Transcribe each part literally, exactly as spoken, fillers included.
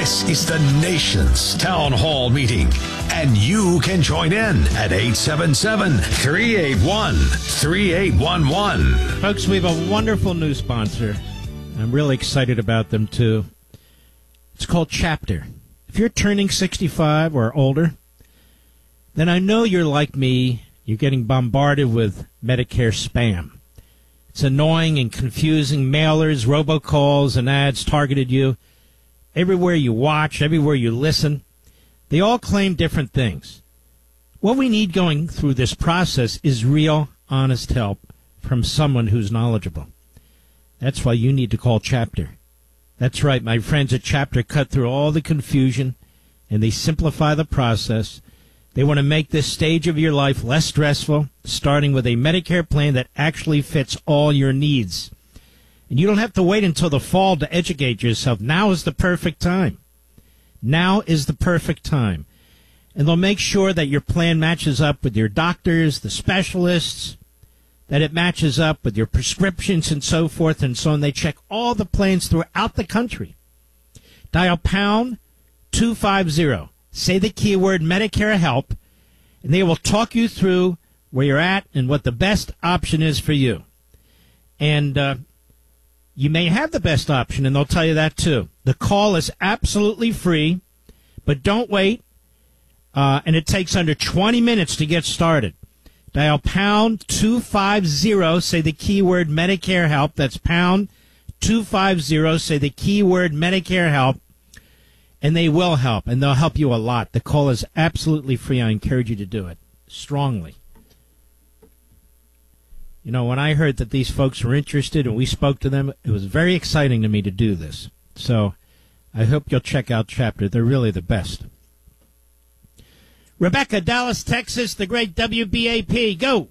This is the nation's town hall meeting, and you can join in at eight seven seven, three eight one, three eight one one. Folks, we have a wonderful new sponsor. I'm really excited about them, too. It's called Chapter. If you're turning sixty-five or older, then I know you're like me. You're getting bombarded with Medicare spam. It's annoying and confusing. Mailers, robocalls, and ads targeted you. Everywhere you watch, everywhere you listen, they all claim different things. What we need going through this process is real, honest help from someone who's knowledgeable. That's why you need to call Chapter. That's right, my friends at Chapter cut through all the confusion, and they simplify the process. They want to make this stage of your life less stressful, starting with a Medicare plan that actually fits all your needs. And you don't have to wait until the fall to educate yourself. Now is the perfect time. Now is the perfect time. And they'll make sure that your plan matches up with your doctors, the specialists, that it matches up with your prescriptions and so forth and so on. They check all the plans throughout the country. Dial pound two fifty. Say the keyword Medicare Help, and they will talk you through where you're at and what the best option is for you. And uh, you may have the best option, and they'll tell you that too. The call is absolutely free, but don't wait, uh, and it takes under twenty minutes to get started. Dial pound two fifty, say the keyword Medicare Help. That's pound two fifty, say the keyword Medicare Help, and they will help, and they'll help you a lot. The call is absolutely free. I encourage you to do it strongly. You know, when I heard that these folks were interested and we spoke to them, it was very exciting to me to do this. So I hope you'll check out Chapter. They're really the best. Rebecca, Dallas, Texas, the great W B A P. Go.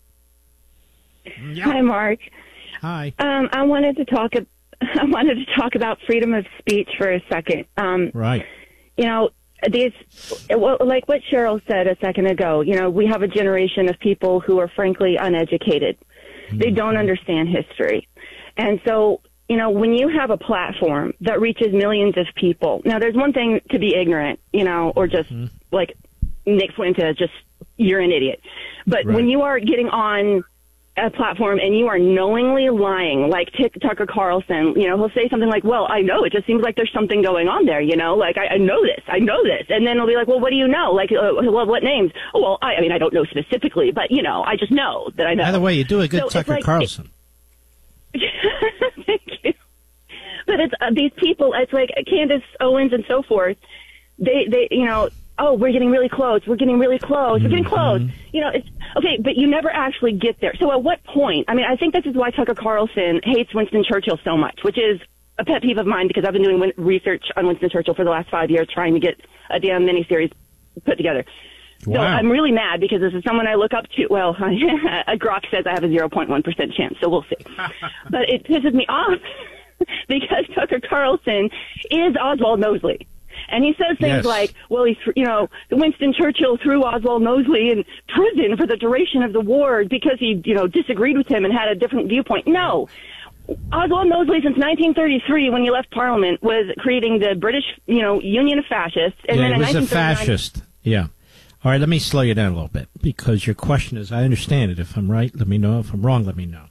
Yep. Hi, Mark. Hi. Um, I wanted to talk. I wanted to talk about freedom of speech for a second. Um, right. You know, these, well, like what Cheryl said a second ago. You know, we have a generation of people who are frankly uneducated. Mm-hmm. They don't understand history, and so. You know, when you have a platform that reaches millions of people, now there's one thing to be ignorant, you know, or just mm-hmm. like Nick Fuentes, just you're an idiot. But right. when you are getting on a platform and you are knowingly lying, like T- Tucker Carlson, you know, he'll say something like, well, I know, it just seems like there's something going on there, you know, like I, I know this, I know this. And then he'll be like, well, what do you know? Like, uh, well, what names? Oh, well, I, I mean, I don't know specifically, but, you know, I just know that I know. By the way, you do a good so Tucker like, Carlson. It, Thank you. But it's uh, these people, it's like Candace Owens and so forth. They, they, you know, oh, we're getting really close. We're getting really close. We're getting close. Mm-hmm. You know, it's okay, but you never actually get there. So at what point? I mean, I think this is why Tucker Carlson hates Winston Churchill so much, which is a pet peeve of mine because I've been doing win- research on Winston Churchill for the last five years, trying to get a damn miniseries put together. Wow. So I'm really mad because this is someone I look up to. Well, Grok says I have a zero point one percent chance, so we'll see. But it pisses me off because Tucker Carlson is Oswald Mosley. And he says things yes. like, well, he's, you know, Winston Churchill threw Oswald Mosley in prison for the duration of the war because he, you know, disagreed with him and had a different viewpoint. No. Oswald Mosley, since nineteen thirty-three, when he left Parliament, was creating the British, you know, Union of Fascists. And yeah, then he in was a fascist. Yeah. All right, let me slow you down a little bit because your question is, I understand it. If I'm right, let me know. If I'm wrong, let me know.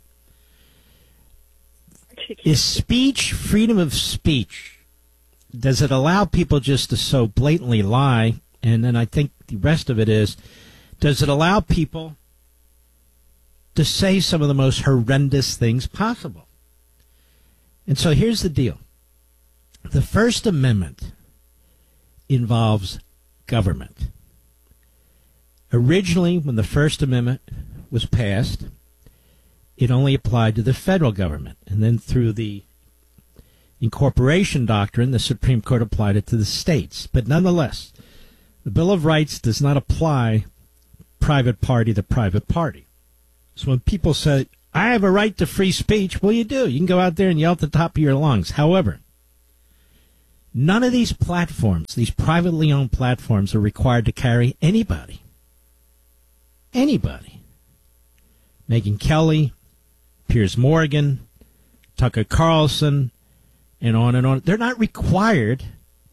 Is speech, freedom of speech, does it allow people just to so blatantly lie? And then I think the rest of it is, does it allow people to say some of the most horrendous things possible? And so here's the deal. The First Amendment involves government. Originally, when the First Amendment was passed, it only applied to the federal government. And then through the incorporation doctrine, the Supreme Court applied it to the states. But nonetheless, the Bill of Rights does not apply private party to private party. So when people say, I have a right to free speech, well, you do. You can go out there and yell at the top of your lungs. However, none of these platforms, these privately owned platforms, are required to carry anybody. Anybody. Megyn Kelly, Piers Morgan, Tucker Carlson, and on and on. They're not required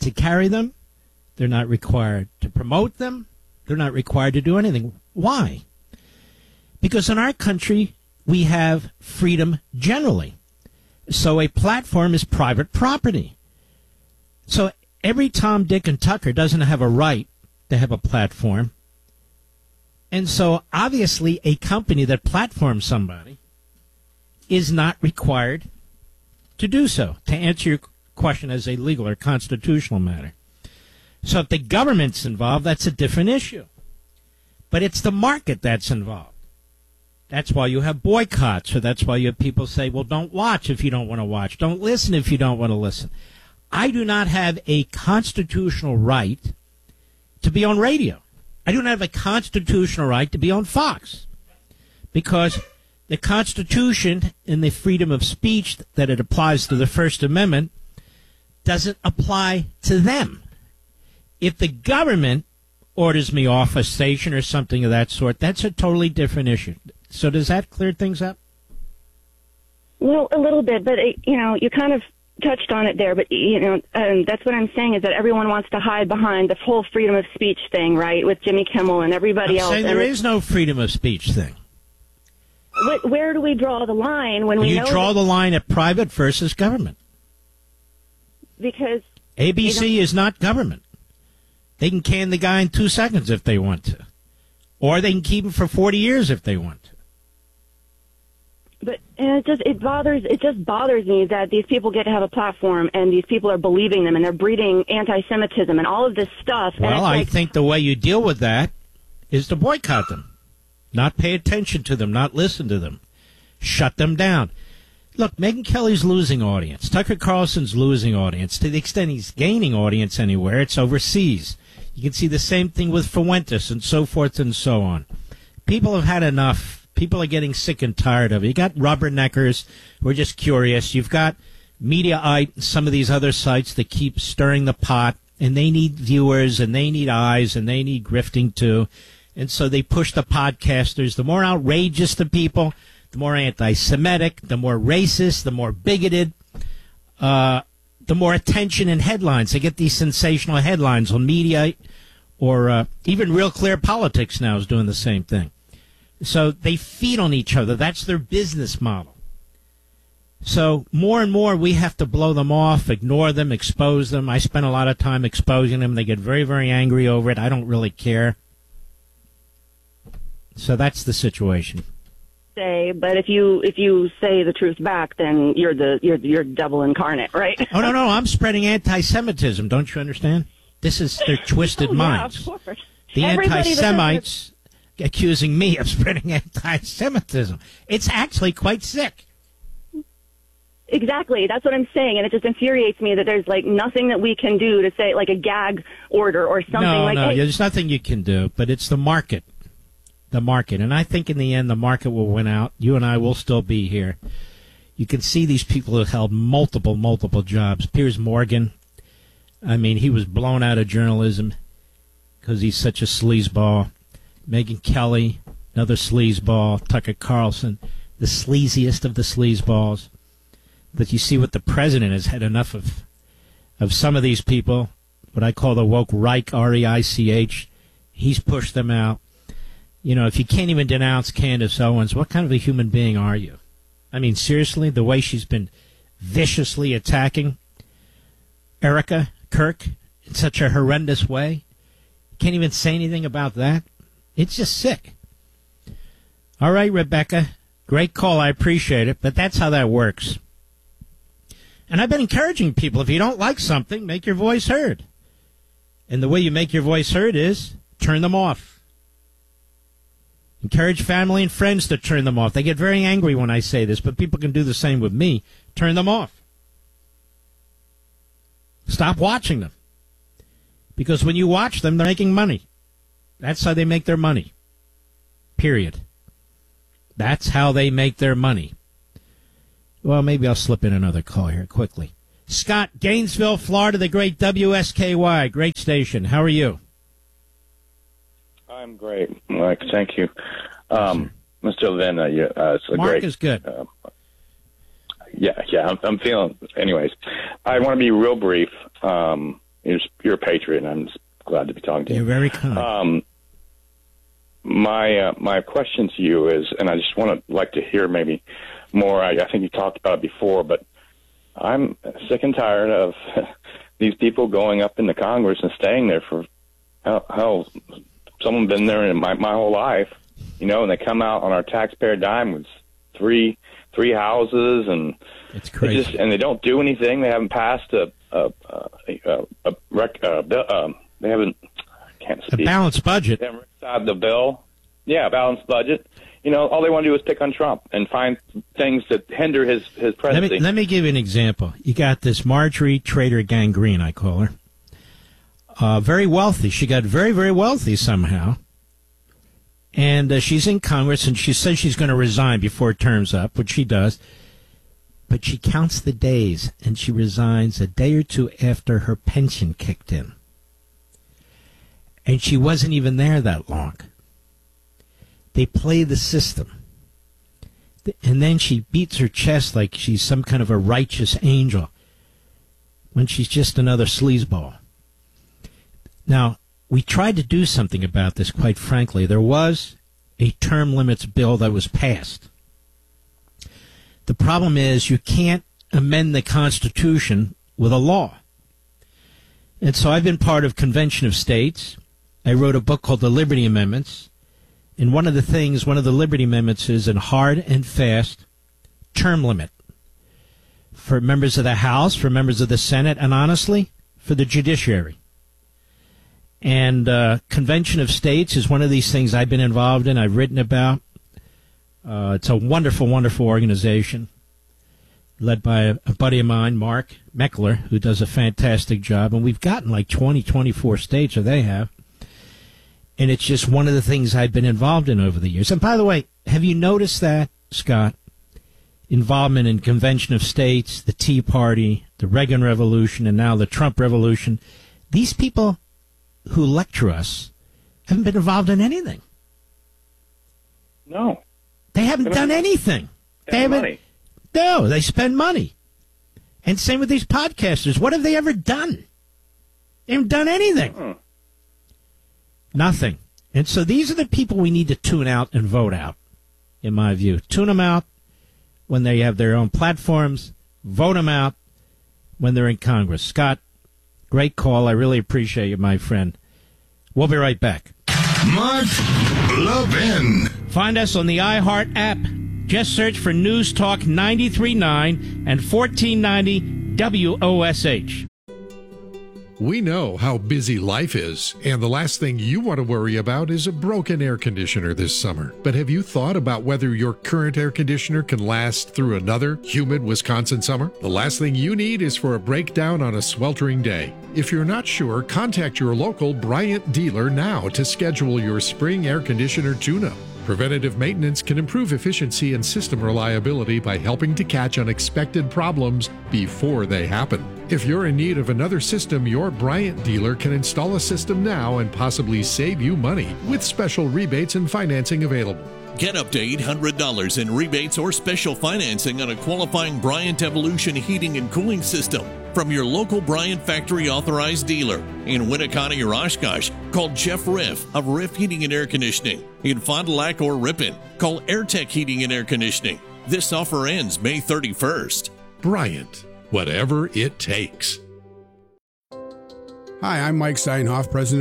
to carry them. They're not required to promote them. They're not required to do anything. Why? Because in our country, we have freedom generally. So a platform is private property. So every Tom, Dick, and Tucker doesn't have a right to have a platform. And so obviously a company that platforms somebody is not required to do so, to answer your question as a legal or constitutional matter. So if the government's involved, that's a different issue. But it's the market that's involved. That's why you have boycotts, or that's why you have people say, well, don't watch if you don't want to watch. Don't listen if you don't want to listen. I do not have a constitutional right to be on radio. I do not have a constitutional right to be on Fox, because the Constitution and the freedom of speech that it applies to the First Amendment doesn't apply to them. If the government orders me off a station or something of that sort, that's a totally different issue. So does that clear things up? Well, a little bit, but, it, you know, you kind of touched on it there, but, you know, um, that's what I'm saying is that everyone wants to hide behind the whole freedom of speech thing, right, with Jimmy Kimmel and everybody I'm else. saying there is no freedom of speech thing. Wh- where do we draw the line when we You know draw that- the line at private versus government. Because A B C is not government. They can can the guy in two seconds if they want to. Or they can keep him for forty years if they want to. But and it just it bothers it just bothers me that these people get to have a platform and these people are believing them and they're breeding anti-Semitism and all of this stuff. And Well, it's I like, think the way you deal with that is to boycott them, not pay attention to them, not listen to them, shut them down. Look, Megyn Kelly's losing audience. Tucker Carlson's losing audience. To the extent he's gaining audience anywhere, it's overseas. You can see the same thing with Fuentes and so forth and so on. People have had enough. People are getting sick and tired of it. You got rubberneckers who are just curious. You've got Mediaite and some of these other sites that keep stirring the pot, and they need viewers, and they need eyes, and they need grifting too. And so they push the podcasters. The more outrageous the people, the more anti-Semitic, the more racist, the more bigoted, uh, the more attention and headlines. They get these sensational headlines on Mediaite, or uh, even Real Clear Politics now is doing the same thing. So they feed on each other. That's their business model. So more and more we have to blow them off, ignore them, expose them. I spend a lot of time exposing them. They get very, very angry over it. I don't really care. So that's the situation. say, but if you if you say the truth back, then you're the you're you're devil incarnate, right? Oh no, no, I'm spreading anti-Semitism. Don't you understand? This is their twisted oh, minds. Yeah, of course. The Everybody anti-Semites accusing me of spreading anti-Semitism. It's actually quite sick. Exactly. That's what I'm saying, and it just infuriates me that there's like nothing that we can do to say like a gag order or something no, like. No, hey, there's nothing you can do, but it's the market. The market. And I think in the end the market will win out. You and I will still be here. You can see these people who held multiple, multiple jobs. Piers Morgan, I mean, he was blown out of journalism because he's such a sleazeball. Megyn Kelly, another sleazeball. Tucker Carlson, the sleaziest of the sleazeballs. But you see what the president has had enough of, of some of these people, what I call the woke Reich, R E I C H. He's pushed them out. You know, if you can't even denounce Candace Owens, what kind of a human being are you? I mean, seriously, the way she's been viciously attacking Erica Kirk in such a horrendous way, you can't even say anything about that. It's just sick. All right, Rebecca, great call. I appreciate it, but that's how that works. And I've been encouraging people, if you don't like something, make your voice heard. And the way you make your voice heard is turn them off. Encourage family and friends to turn them off. They get very angry when I say this, but people can do the same with me. Turn them off. Stop watching them. Because when you watch them, they're making money. That's how they make their money. Period. That's how they make their money. Well, maybe I'll slip in another call here quickly. Scott, Gainesville, Florida, the great W S K Y. Great station. How are you? I'm great, Mike. Thank you. Um, Mister Levin, uh, yeah, uh, it's a Mark great, is good. Uh, yeah, yeah, I'm, I'm feeling, anyways. I want to be real brief. Um, you're, you're a patriot, and I'm just glad to be talking to you. You're very kind. Um, my uh, my question to you is, and I just want to like to hear maybe more. I, I think you talked about it before, but I'm sick and tired of these people going up into Congress and staying there for hell. hell someone been there in my my whole life, you know, and they come out on our taxpayer dime with three three houses, and it's crazy. They just, and they don't do anything. They haven't passed a a a, a, a, rec, a bill. Um, they haven't. I can't speak. A balanced budget. They haven't reconciled the bill. Yeah, a balanced budget. You know, all they want to do is pick on Trump and find things that hinder his his presidency. Let me let me give you an example. You got this Marjorie Trader Gangrene, I call her. Uh, very wealthy. She got very very wealthy somehow. And uh, she's in Congress, and she says she's going to resign before term's up, which she does. But she counts the days, and she resigns a day or two after her pension kicked in. And she wasn't even there that long. They play the system. And then she beats her chest like she's some kind of a righteous angel when she's just another sleazeball. Now, we tried to do something about this, quite frankly. There was a term limits bill that was passed. The problem is you can't amend the Constitution with a law. And so I've been part of Convention of States. I wrote a book called The Liberty Amendments. And one of the things, one of the Liberty Amendments is a hard and fast term limit for members of the House, for members of the Senate, and honestly, for the judiciary. And uh, Convention of States is one of these things I've been involved in, I've written about. Uh, it's a wonderful, wonderful organization led by a, a buddy of mine, Mark Meckler, who does a fantastic job. And we've gotten like twenty, twenty-four states, or they have. And it's just one of the things I've been involved in over the years. And by the way, have you noticed that, Scott? Involvement in Convention of States, the Tea Party, the Reagan Revolution, and now the Trump Revolution. These people who lecture us haven't been involved in anything. No. They haven't they done anything. They haven't. Money. No, they spend money. And same with these podcasters. What have they ever done? They haven't done anything. Mm-hmm. Nothing. And so these are the people we need to tune out and vote out, in my view. Tune them out when they have their own platforms. Vote them out when they're in Congress. Scott, great call. I really appreciate you, my friend. We'll be right back. Mark Levin. Find us on the iHeart app. Just search for News Talk ninety-three point nine and fourteen ninety W O S H. We know how busy life is, and the last thing you want to worry about is a broken air conditioner this summer. But have you thought about whether your current air conditioner can last through another humid Wisconsin summer? The last thing you need is for a breakdown on a sweltering day. If you're not sure, contact your local Bryant dealer now to schedule your spring air conditioner tune-up. Preventative maintenance can improve efficiency and system reliability by helping to catch unexpected problems before they happen. If you're in need of another system, your Bryant dealer can install a system now and possibly save you money with special rebates and financing available. Get up to eight hundred dollars in rebates or special financing on a qualifying Bryant Evolution heating and cooling system from your local Bryant factory authorized dealer in Winneconne or Oshkosh. Call Jeff Riff of Riff Heating and Air Conditioning. In Fond du Lac or Ripon, call AirTech Heating and Air Conditioning. This offer ends May thirty-first. Bryant, whatever it takes. Hi, I'm Mike Steinhoff, president